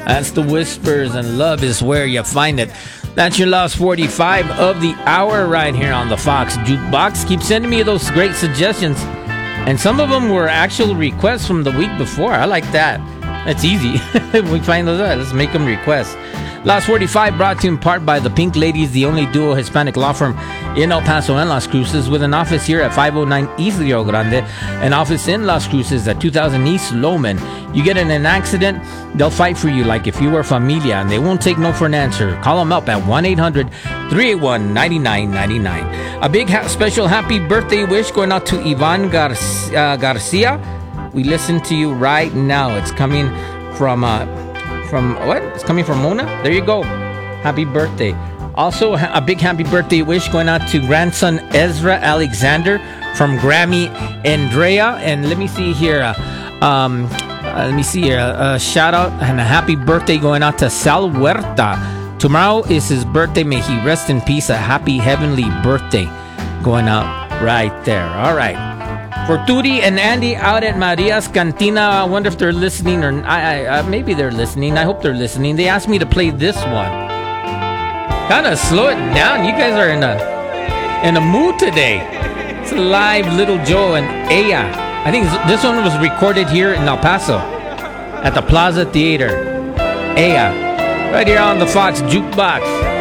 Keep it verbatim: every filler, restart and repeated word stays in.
That's the Whispers, and love is where you find it. That's your last forty-five of the hour right here on the Fox Jukebox. Keep sending me those great suggestions. And some of them were actual requests from the week before. I like that. That's easy. We find those out. Let's make them requests. Last forty-five brought to you in part by the Pink Ladies, the only duo Hispanic law firm in El Paso and Las Cruces, with an office here at five oh nine East Rio Grande, an office in Las Cruces at two thousand East Loman. You get in an accident, they'll fight for you like if you were familia, and they won't take no for an answer. Call them up at one eight hundred three eight one nine nine nine nine. A big ha- special happy birthday wish going out to Ivan Gar- uh, Garcia. We listen to you right now. It's coming from... Uh, From what? It's coming from Mona? There you go. Happy birthday. Also, a big happy birthday wish going out to grandson Ezra Alexander from Grammy Andrea. And let me see here. Uh, um, uh, let me see here. A uh, shout out and a happy birthday going out to Sal Huerta. Tomorrow is his birthday. May he rest in peace. A happy heavenly birthday going out right there. All right. For Turi and Andy out at Maria's Cantina, I wonder if they're listening, or I, I, uh, maybe they're listening. I hope they're listening. They asked me to play this one. Kind of slow it down. You guys are in a in a mood today. It's a live Little Joe and Aya. I think this one was recorded here in El Paso at the Plaza Theater. Aya, right here on the Fox Jukebox.